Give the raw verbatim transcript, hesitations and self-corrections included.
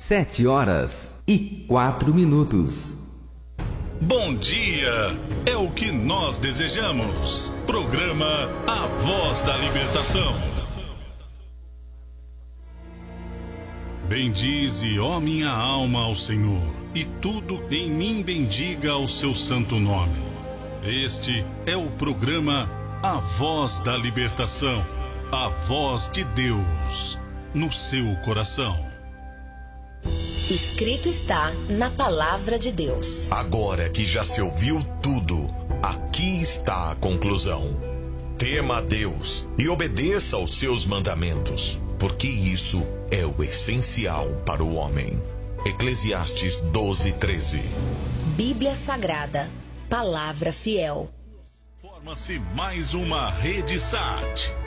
Sete horas e quatro minutos. Bom dia, é o que nós desejamos. Programa A Voz da Libertação. Bendize, ó minha alma, ao Senhor, e tudo em mim bendiga o seu santo nome. Este é o programa A Voz da Libertação, a voz de Deus no seu coração. Escrito está na palavra de Deus. Agora que já se ouviu tudo, aqui está a conclusão. Tema a Deus e obedeça aos seus mandamentos, porque isso é o essencial para o homem. Eclesiastes doze, treze. Bíblia Sagrada, palavra fiel. Forma-se mais uma Rede Sat.